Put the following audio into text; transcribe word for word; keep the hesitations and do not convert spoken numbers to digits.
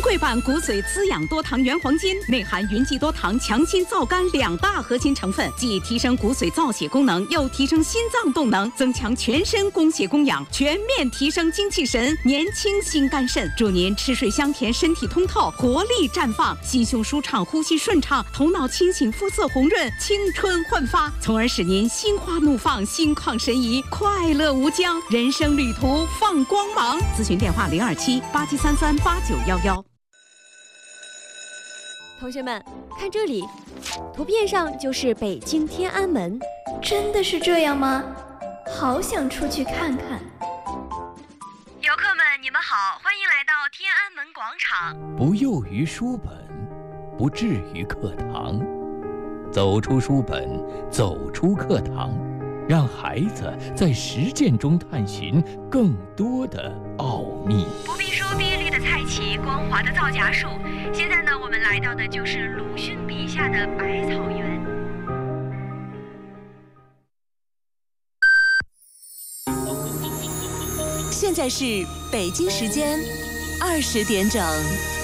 贵版骨髓滋养多糖原黄金，内含云集多糖、强心皂苷两大核心成分，既提升骨髓造血功能，又提升心脏动能，增强全身供血供氧，全面提升精气神，年轻心肝肾，祝您吃睡香甜，身体通透，活力绽放，心胸舒畅，呼吸顺畅，头脑清醒，肤色红润，青春焕发，从而使您心花怒放，心旷神怡，快乐无疆，人生旅途放光芒。咨询电话零二七八七三三八九幺幺。 同学们，看这里，图片上就是北京天安门。 真的是这样吗？好想出去看看。 游客们，你们好，欢迎来到天安门广场。 不囿于书本，不滞于课堂，走出书本，走出课堂，让孩子在实践中探寻更多的奥秘。 不必说碧绿的菜畦，光滑的皂荚树。现在呢，我们来到的就是鲁迅笔下的百草园。 现在是北京时间二十点整。